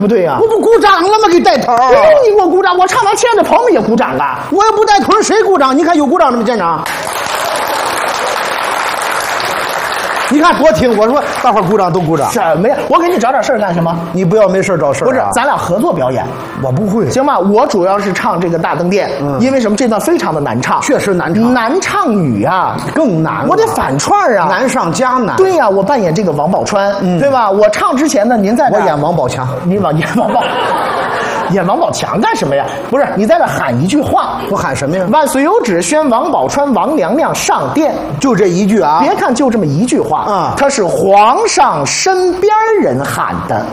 不对呀、 我不鼓掌了吗？给带头。 你给我鼓掌，我唱完，亲爱的朋友们也鼓掌啊！ 我也不带头，谁鼓掌？你看有鼓掌的吗？现场？你看多听，我说大伙儿鼓掌都鼓掌。 什么呀？我给你找点事儿干什么？ 你不要没事找事儿、啊。 不是，咱俩合作表演。 我不会， 行吧？我主要是唱这个大灯殿，因为什么？这段非常的难唱， 确实难唱， 难唱女啊， 更难。 我得反串啊， 难上加难。 对呀、我扮演这个王宝钏，对吧？我唱之前呢，您在我演王宝强， 你演王宝。演王宝强干什么呀？不是，你在这喊一句话。 我喊什么呀？ 万岁有旨，宣王宝钏王娘娘上殿。 就这一句啊！ 别看就这么一句话啊， 他是皇上身边人喊的。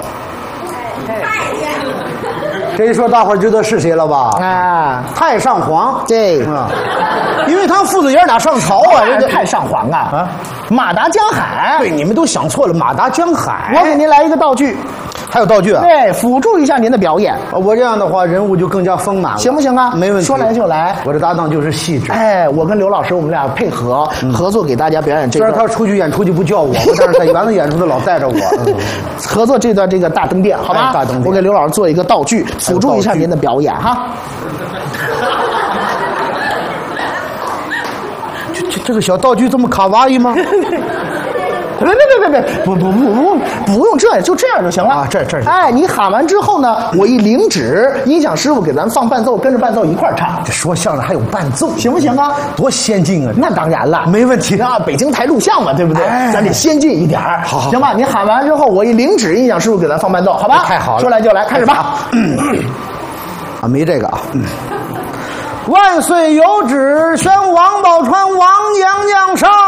这一说，大伙儿知道是谁了吧？ 啊， 太上皇。 对， 因为他父子爷俩上朝啊， 这太上皇啊！马达江海。 对，你们都想错了，马达江海。 我给您来一个道具。 还有道具啊？ 对，辅助一下您的表演。 我这样的话，人物就更加丰满了， 行不行啊？ 没问题， 说来就来。 我的搭档就是细致。 哎，我跟刘老师，我们俩配合合作，给大家表演这个。 虽然他出去演出就不叫我，但是在园子演出的老带着我。 合作这段这个大灯殿，好吧？ 大灯殿， 我给刘老师做一个道具，辅助一下您的表演哈。 这个小道具这么卡哇伊吗？ 别，不用这样，就这样就行了啊！这。 哎，你喊完之后呢，我一领旨，音响师傅给咱放伴奏，跟着伴奏一块儿唱。 这说相声还有伴奏， 行不行啊？ 多先进啊！ 那当然了， 没问题啊！北京台录像嘛，对不对？ 哎、 咱得先进一点儿。 好， 行吧？你喊完之后，我一领旨，音响师傅给咱放伴奏，好吧？ 太好了， 说来就来，开始吧。 啊，没这个啊。万岁有旨，宣王宝钏王娘娘上。